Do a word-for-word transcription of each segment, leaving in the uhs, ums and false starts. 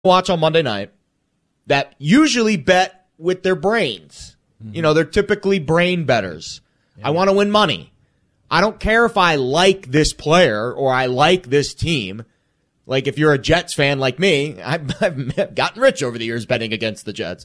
watch on Monday night that usually bet with their brains. Mm-hmm. You know, they're typically brain bettors. Yeah. I want to win money. I don't care if I like this player or I like this team. Like if you're a Jets fan like me, I've, I've gotten rich over the years betting against the Jets.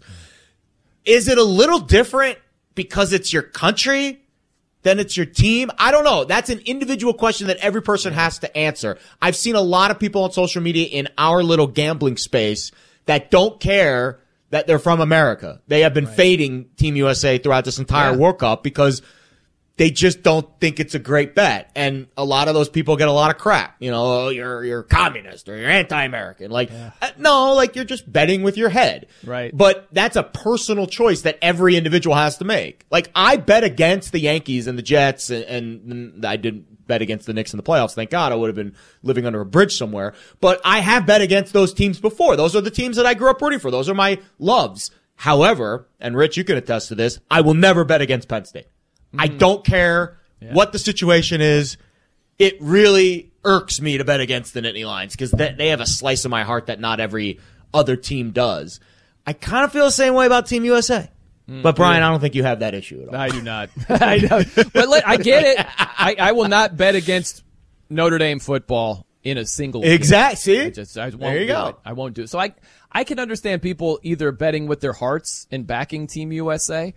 Is it a little different because it's your country than it's your team? I don't know. That's an individual question that every person has to answer. I've seen a lot of people on social media in our little gambling space that don't care that they're from America. They have been right. fading Team U S A throughout this entire yeah. World Cup because they just don't think it's a great bet. And a lot of those people get a lot of crap. You know, oh, you're, you're communist or you're anti-American. Like, yeah. uh, no, like you're just betting with your head. Right. But that's a personal choice that every individual has to make. Like, I bet against the Yankees and the Jets and, and I didn't bet against the Knicks in the playoffs. Thank God. I would have been living under a bridge somewhere. But I have bet against those teams before. Those are the teams that I grew up rooting for. Those are my loves. However, and Rich, you can attest to this, I will never bet against Penn State. I don't care yeah. what the situation is. It really irks me to bet against the Nittany Lions because they, they have a slice of my heart that not every other team does. I kind of feel the same way about Team U S A. Mm, but, Brian, yeah. I don't think you have that issue at all. I do not. I know. But let, I get it. I, I will not bet against Notre Dame football in a single game. Exactly. See? I just, I won't there you do go. It. I won't do it. So I, I can understand people either betting with their hearts and backing Team U S A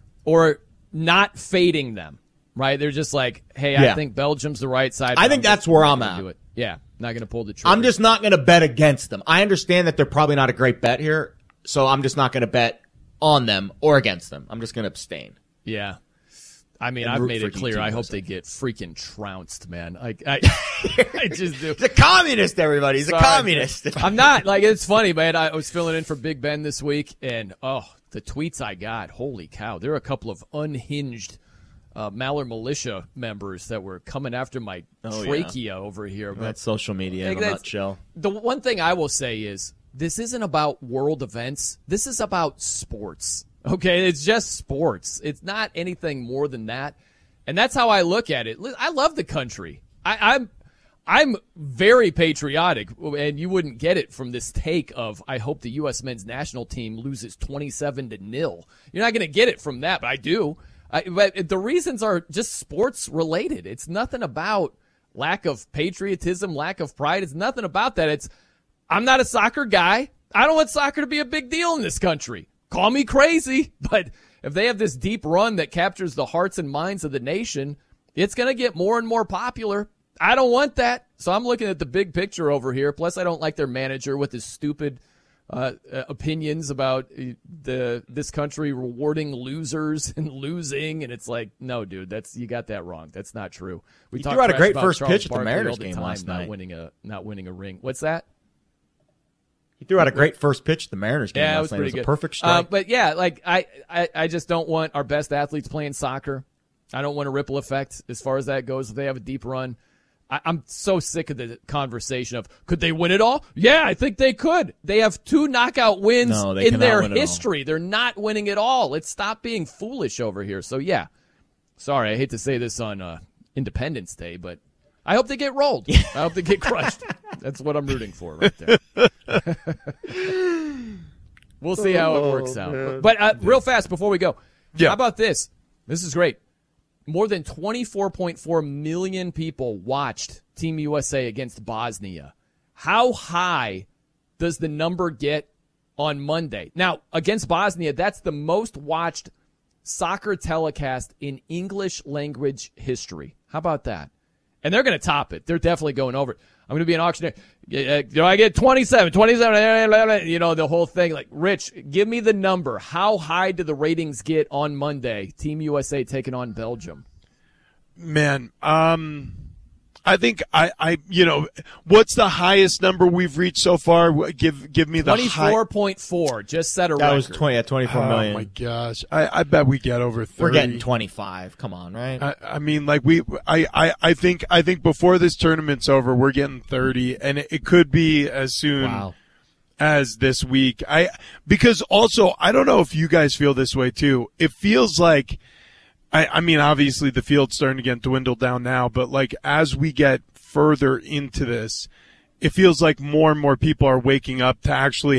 or – not fading them, right? They're just like, hey, yeah. I think Belgium's the right side. I think that's where I'm at. Do it. Yeah, not going to pull the trigger. I'm just not going to bet against them. I understand that they're probably not a great bet here, so I'm just not going to bet on them or against them. I'm just going to abstain. Yeah. I mean, I've made it clear. I hope they get freaking trounced, man. Like, I, I just do. He's a communist, everybody. He's Sorry, a communist. I'm not. Like, it's funny, man. I was filling in for Big Ben this week, and, oh, the tweets I got, holy cow. There are a couple of unhinged uh, Maller Militia members that were coming after my oh, trachea yeah. over here. But, that's social media in a nutshell. The one thing I will say is this isn't about world events. This is about sports. Okay, it's just sports. It's not anything more than that. And that's how I look at it. I love the country. I, I'm I'm very patriotic, and you wouldn't get it from this take of, I hope the U S men's national team loses twenty-seven to nil. You're not going to get it from that, but I do. I, but the reasons are just sports related. It's nothing about lack of patriotism, lack of pride. It's nothing about that. It's, I'm not a soccer guy. I don't want soccer to be a big deal in this country. Call me crazy, but if they have this deep run that captures the hearts and minds of the nation, it's going to get more and more popular. I don't want that. So I'm looking at the big picture over here. Plus, I don't like their manager with his stupid uh, uh, opinions about the this country rewarding losers and losing. And it's like, no, dude, that's you got that wrong. That's not true. We you threw out a great first Charles pitch at the Mariners the game time, last night. Not winning a not winning a ring. What's that? He threw out a great first pitch at the Mariners game yeah, last it was night. pretty It was good. a perfect strike. Uh, but yeah, like I, I, I just don't want our best athletes playing soccer. I don't want a ripple effect as far as that goes. If they have a deep run. I'm so sick of the conversation of, could they win it all? Yeah, I think they could. They have two knockout wins no, in their history. They're not winning it all. Let's stop being foolish over here. So, yeah. Sorry, I hate to say this on uh, Independence Day, but I hope they get rolled. I hope they get crushed. That's what I'm rooting for right there. We'll see how it works out. Oh, but uh, real fast before we go, yeah. How about this? This is great. More than twenty-four point four million people watched Team U S A against Bosnia. How high does the number get on Monday? Now, against Bosnia, that's the most watched soccer telecast in English language history. How about that? And they're going to top it. They're definitely going over it. I'm going to be an auctioneer. Do I get twenty-seven, twenty-seven, you know, the whole thing. Like, Rich, give me the number. How high do the ratings get on Monday? Team U S A taking on Belgium. Man, um, I think I, I, you know, what's the highest number we've reached so far? Give, give me the twenty-four point four. Just set a that record. Was twenty, yeah, twenty-four million. Oh my gosh, I, I bet we get over thirty. We're getting twenty-five. Come on, right? I, I mean, like we, I, I, I think, I think before this tournament's over, we're getting thirty, and it, it could be as soon wow. as this week. I because also I don't know if you guys feel this way too. It feels like. I, I mean, obviously the field's starting to get dwindled down now, but like as we get further into this, it feels like more and more people are waking up to actually